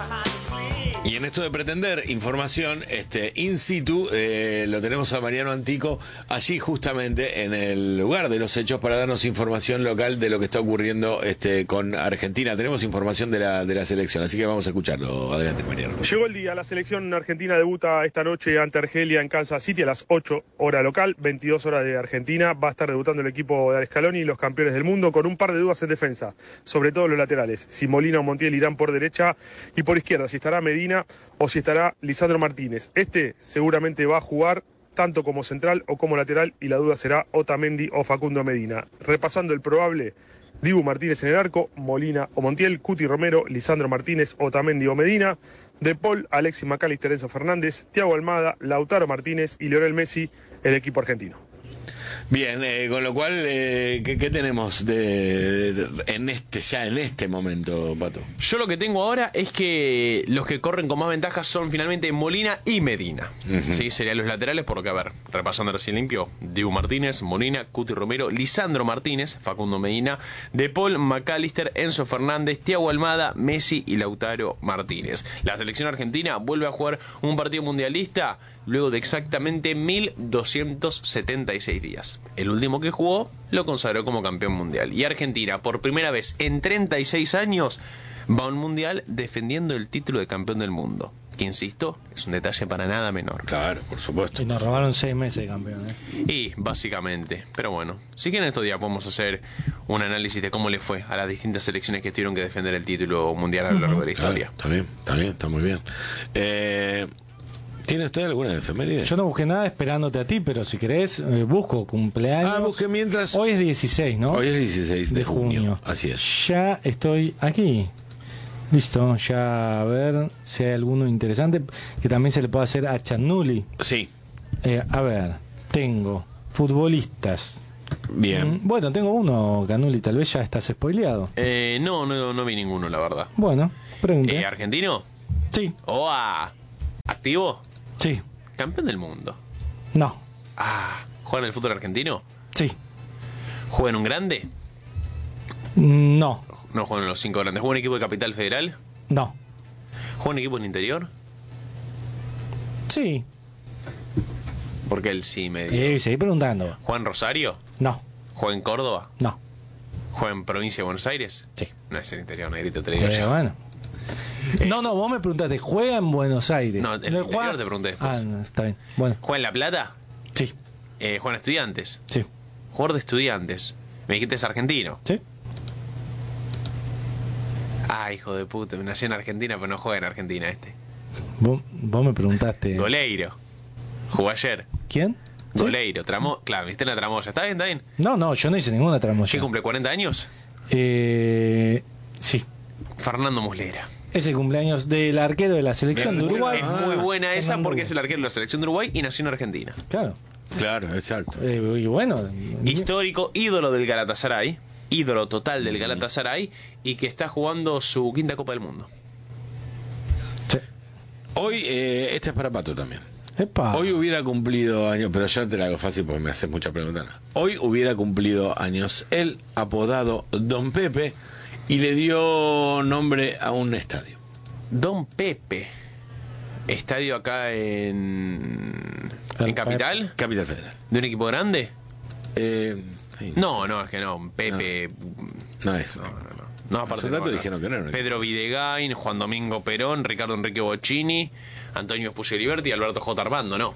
Y en esto de pretender información in situ, lo tenemos a Mariano Antico allí justamente en el lugar de los hechos para darnos información local de lo que está ocurriendo con Argentina. Tenemos información de la selección, así que vamos a escucharlo. Adelante, Mariano. Llegó el día, la selección argentina debuta esta noche ante Argelia en Kansas City a las 8 hora local, 22 horas de Argentina. Va a estar debutando el equipo de Scaloni, los campeones del mundo, con un par de dudas en defensa, sobre todo los laterales. Si Molina o Montiel irán por derecha y por izquierda, si estará Medina o si estará Lisandro Martínez. Seguramente va a jugar tanto como central o como lateral y la duda será Otamendi o Facundo Medina. Repasando el probable: Dibu Martínez en el arco, Molina o Montiel, Cuti Romero, Lisandro Martínez, Otamendi o Medina, De Paul, Alexis McAllister, Enzo Fernández, Thiago Almada, Lautaro Martínez y Lionel Messi, el equipo argentino. Bien, con lo cual, ¿qué tenemos en este momento, Pato? Yo lo que tengo ahora es que los que corren con más ventajas son finalmente Molina y Medina. Sí, serían los laterales, porque, a ver, repasando recién limpio: Dibu Martínez, Molina, Cuti Romero, Lisandro Martínez, Facundo Medina, De Paul, McAllister, Enzo Fernández, Thiago Almada, Messi y Lautaro Martínez. La selección argentina vuelve a jugar un partido mundialista luego de exactamente 1276 días. El último que jugó lo consagró como campeón mundial. Y Argentina, por primera vez en 36 años, va a un mundial defendiendo el título de campeón del mundo. Que, insisto, es un detalle para nada menor. Claro, por supuesto. Y nos robaron 6 meses de campeón, Y, básicamente. Pero bueno, sí que en estos días podemos hacer un análisis de cómo le fue a las distintas selecciones que tuvieron que defender el título mundial a lo largo de la historia. Claro, está bien, está muy bien. ¿Tiene usted alguna efeméride? Yo no busqué nada esperándote a ti, pero si querés, busco cumpleaños. Busque mientras. Hoy es 16, ¿no? Hoy es 16 de junio. Así es. Ya estoy aquí. Listo, ya a ver si hay alguno interesante que también se le puede hacer a Chanuli. Sí. A ver, tengo futbolistas. Bien. Bueno, tengo uno, Canuli, tal vez ya estás spoileado. No vi ninguno, la verdad. Bueno, pregunte. ¿Argentino? Sí. ¿Oa? ¿Activo? Sí. ¿Campeón del mundo? No. ¿Juega en el fútbol argentino? Sí. ¿Juega en un grande? No. No juega en los 5 grandes. ¿Juega en un equipo de Capital Federal? No. ¿Juega en un equipo del interior? Sí. Porque él sí me dijo. Seguí preguntando. ¿Juega en Rosario? No. ¿Juega en Córdoba? No. ¿Juega en Provincia de Buenos Aires? Sí. No es el interior, negrito, te digo yo. Bueno. No, vos me preguntaste, ¿juega en Buenos Aires? No, en el interior te pregunté después. No, está bien. Bueno. ¿Juega en La Plata? Sí. ¿Juega en Estudiantes? Sí. Jugador de Estudiantes. Me dijiste es argentino. Sí. Hijo de puta, me nací en Argentina, pero no juega en Argentina Vos me preguntaste. Goleiro. Jugó ayer. ¿Quién? Goleiro, Claro, viste en la tramoya. ¿Está bien? No, yo no hice ninguna tramoya. ¿Qué cumple 40 años? Sí. Fernando Muslera. Es el cumpleaños del arquero de la selección de Uruguay. Es muy buena esa porque es el arquero de la selección de Uruguay y nació en Argentina. Claro, exacto. Y bueno. Histórico ídolo del Galatasaray. Ídolo total del Galatasaray. Y que está jugando su quinta Copa del Mundo. Sí. Hoy, este es para Pato también. Epa. Hoy hubiera cumplido años, pero yo te la hago fácil porque me haces muchas preguntas. Hoy hubiera cumplido años el apodado Don Pepe y le dio nombre a un estadio. Don Pepe. Estadio acá en Capital. Capital Federal. ¿De un equipo grande? Sí, no, es que no. Pepe. No es. No, aparte. Hace un rato dijeron que no era. Pedro Videgain, Juan Domingo Perón, Ricardo Enrique Bocchini, Antonio Espucio Liberti y Alberto J. Armando, no.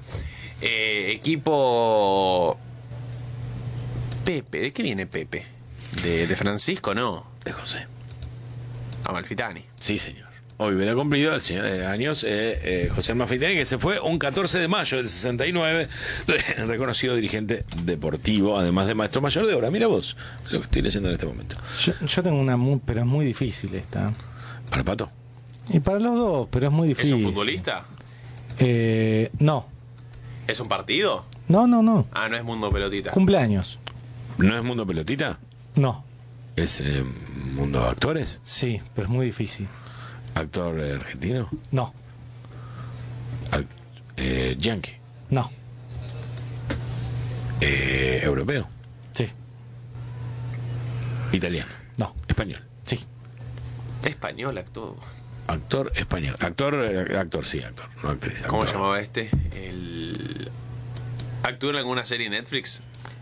Equipo. Pepe, ¿de qué viene Pepe? ¿De Francisco? No. De José. Amalfitani. Sí, señor. Hoy hubiera cumplido el señor años José Amalfitani, que se fue un 14 de mayo del 69, reconocido dirigente deportivo, además de maestro mayor de obra. Mira vos lo que estoy leyendo en este momento. Yo tengo una pero es muy difícil esta. ¿Para Pato? Y para los dos, pero es muy ¿Es difícil. un futbolista? No. ¿Es un partido? No. No es Mundo Pelotita. Cumpleaños. ¿No es Mundo Pelotita? No. ¿Es Mundo Actores? Sí, pero es muy difícil. ¿Actor argentino? No. ¿Yankee? No. ¿Europeo? Sí. ¿Italiano? No. ¿Español? Sí. Español actuó. Actor español. Actor, sí, actor, no actriz. ¿Cómo actor. se llamaba este? ¿Actuó en alguna serie de Netflix?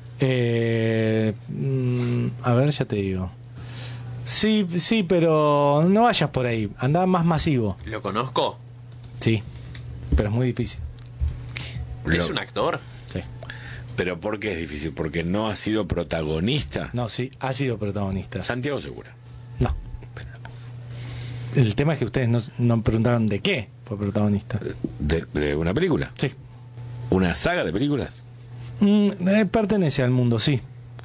A ver, ya te digo. Sí, pero no vayas por ahí. Anda más masivo. ¿Lo conozco? Sí, pero es muy difícil. ¿Es un actor? Sí. ¿Pero por qué es difícil? ¿Porque no ha sido protagonista? No, sí, ha sido protagonista. Santiago Segura. No. El tema es que ustedes no preguntaron de qué fue protagonista. ¿De una película? Sí. ¿Una saga de películas? Pertenece al mundo, sí.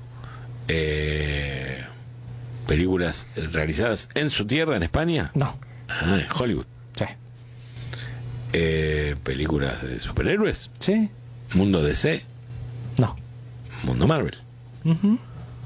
¿Películas realizadas en su tierra, en España? No. Ah, en Hollywood. Sí. ¿Películas de superhéroes? ¿Sí? ¿Mundo DC? No. ¿Mundo Marvel? Ujú.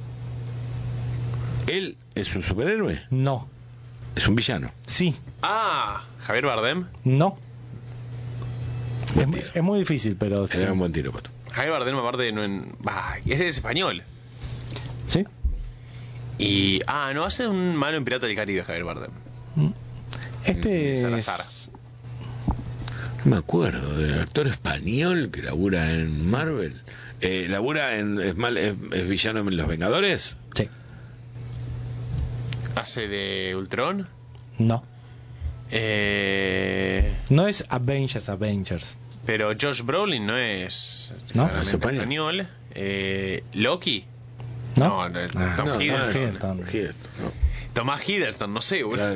¿Él es un superhéroe? No. ¿Es un villano? Sí. Ah, Javier Bardem. No. Buen tiro. Es muy difícil, pero sí. Era un buen tiro, Pato. Javier Bardem aparte ese es español. ¿Sí? Y no hace un malo en Pirata del Caribe, Javier Bardem. Este Salazar. No me acuerdo del actor español que labura en Marvel. ¿Labura es villano en Los Vengadores? Sí. ¿Hace de Ultron? No. Eh, No es Avengers. pero Josh Brolin no es ¿No? claramente ¿Es español? ¿Loki? ¿No? No, Ah, Tom Hiddleston. Hiddleston. Hiddleston, no. Tomás Hiddleston, no sé, boludo. Claro.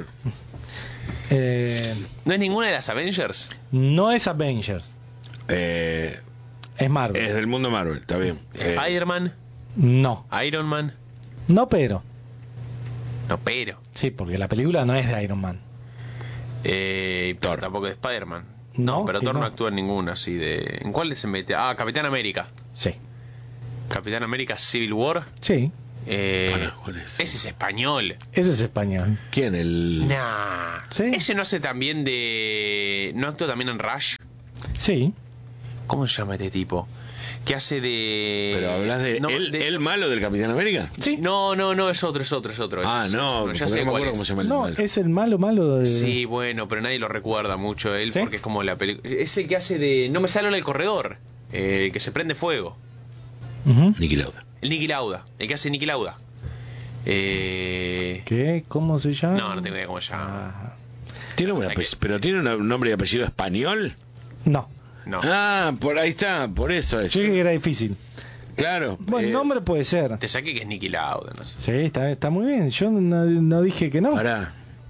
¿No es ninguna de las Avengers? No es Avengers. Es Es Marvel. del mundo Marvel, está bien. ¿Spider-Man? No. ¿Iron Man? No, pero. No, pero. Sí, porque la película no es de Iron Man. Pero Thor. tampoco de Spider-Man. No, pero que Thor no no. actúa en ninguna, así de... ¿En cuál se mete? Capitán América. Sí. Capitán América Civil War. Sí. Pará, ¿cuál es? Ese es español. Ese es español. ¿Quién? El... Nah. ¿Sí? Ese no hace también de... ¿No actúa también en Rush? Sí. ¿Cómo se llama este tipo? Que hace de... ¿Pero hablas de No, el malo del Capitán América? Sí. No, es otro. Ah, no, porque ya no sé me cuál acuerdo es. cómo se llama el No, malo. es el malo de... Sí, bueno, pero nadie lo recuerda mucho él ¿Sí? porque es como la película... Es el que hace de... No me sale ahora el corredor. El que se prende fuego. Ujú. Niki Lauda. El Niki Lauda. El que hace Niki Lauda. ¿Qué? ¿Cómo se llama? No tengo idea cómo se llama. Ah, ¿Tiene un O sea que- ¿Pero tiene un nombre y apellido español? no. No. Ah, por ahí está, por eso es. Yo dije que era difícil. Claro. Bueno, nombre puede ser. Te saqué que es Niki Lauda, no sé. Sí, está muy bien. Yo no dije que no. Pará.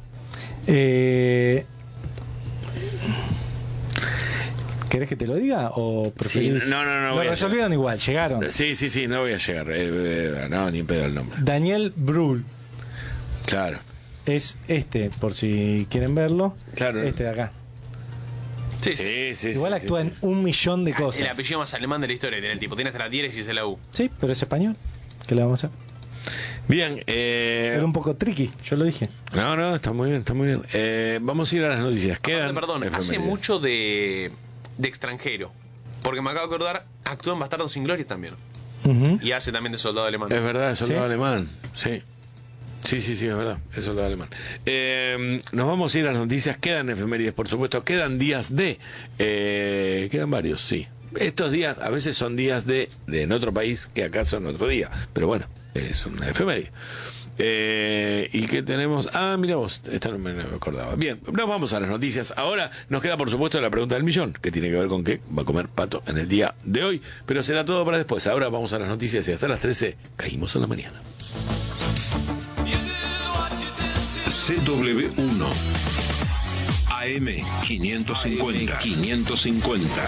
¿Querés que te lo diga o preferís? Sí, no, Lo voy a resolvieron igual, llegaron. Sí, no voy a llegar. No, ni en pedo el nombre. Daniel Brühl Claro. es este, por si quieren verlo. Claro. Este de acá. Sí, sí. Sí. Igual actúa en 1.000.000 de cosas. El apellido más alemán de la historia tiene el tipo. Tiene hasta la diéresis y la U. Sí, pero es español. ¿Qué le vamos a hacer? Bien. Era un poco tricky, yo lo dije. No, está muy bien, está muy bien. Vamos a ir a las noticias. Quedan Perdón, hace efemérides. mucho de extranjero. Porque me acabo de acordar, actúa en Bastardos sin Gloria también. Ujú. Y hace también de soldado alemán. Es verdad, es soldado ¿Sí? alemán. Sí, es verdad, es soldado alemán. Nos vamos a ir a las noticias. Quedan efemérides, por supuesto. Quedan días de... quedan varios, sí. Estos días a veces son días de en otro país que acá son otro día. Pero bueno, es una efeméride. ¿Y qué tenemos? Mira vos, esta no me acordaba. Bien, nos vamos a las noticias. Ahora nos queda, por supuesto, la pregunta del millón, que tiene que ver con qué va a comer Pato en el día de hoy. Pero será todo para después. Ahora vamos a las noticias y hasta las 13 caímos en la mañana. CW1 AM 550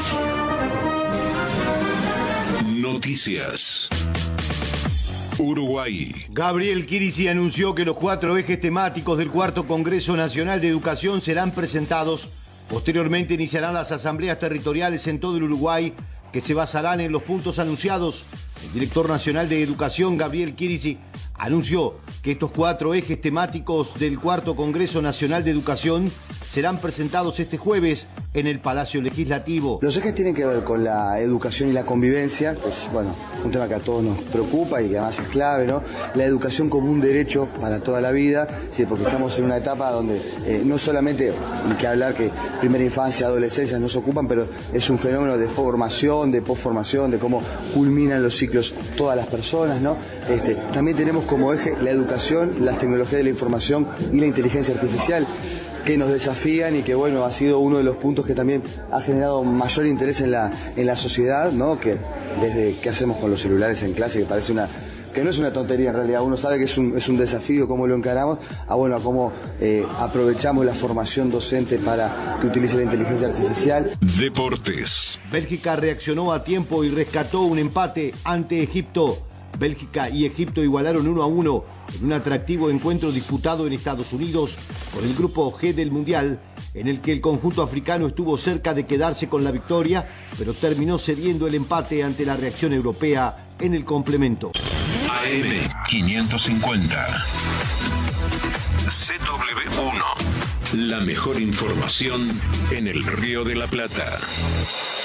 Noticias. Uruguay. Gabriel Chirici anunció que los 4 ejes temáticos del Cuarto Congreso Nacional de Educación serán presentados. Posteriormente iniciarán las asambleas territoriales en todo el Uruguay que se basarán en los puntos anunciados. El director nacional de Educación, Gabriel Chirici, anunció que estos 4 ejes temáticos del Cuarto Congreso Nacional de Educación serán presentados este jueves en el Palacio Legislativo. Los ejes tienen que ver con la educación y la convivencia, que es, bueno, un tema que a todos nos preocupa y que además es clave, ¿no? La educación como un derecho para toda la vida, ¿sí? Porque estamos en una etapa donde no solamente hay que hablar que primera infancia, adolescencia nos ocupan, pero es un fenómeno de formación, de posformación, de cómo culminan los ciclos todas las personas, ¿no? También tenemos como eje la educación, las tecnologías de la información y la inteligencia artificial, que nos desafían y que, bueno, ha sido uno de los puntos que también ha generado mayor interés en la sociedad, ¿no? Que desde qué hacemos con los celulares en clase, que parece que no es una tontería en realidad, uno sabe que es un desafío cómo lo encaramos, a cómo aprovechamos la formación docente para que utilice la inteligencia artificial. Deportes. Bélgica reaccionó a tiempo y rescató un empate ante Egipto. Bélgica y Egipto igualaron 1-1 en un atractivo encuentro disputado en Estados Unidos por el grupo G del Mundial, en el que el conjunto africano estuvo cerca de quedarse con la victoria, pero terminó cediendo el empate ante la reacción europea en el complemento. AM 550. CW1. La mejor información en el Río de la Plata.